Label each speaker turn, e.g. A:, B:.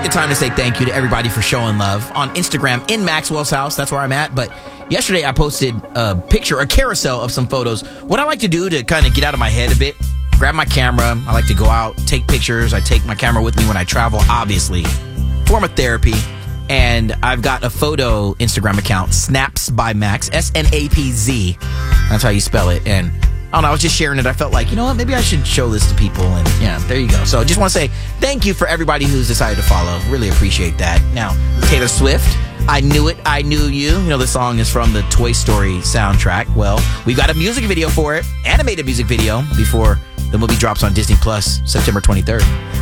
A: the time to say thank you to everybody for showing love on Instagram in Maxwell's house. That's where I'm at. But yesterday I posted a carousel of some photos. What I like to do to kind of get out of my head a bit, grab my camera. I like to go out, take pictures. I take my camera with me when I travel, obviously. Form of therapy. And I've got a photo Instagram account, Snaps by Max, SNAPZ. That's how you spell it. And I don't know, I was just sharing it. I felt like, you know what, maybe I should show this to people. And yeah, there you go. So just want to say thank you for everybody who's decided to follow. Really appreciate that. Now, Taylor Swift, I Knew It, I Knew You. You know, the song is from the Toy Story soundtrack. Well, we've got a music video for it, animated music video, before the movie drops on Disney Plus September 23rd.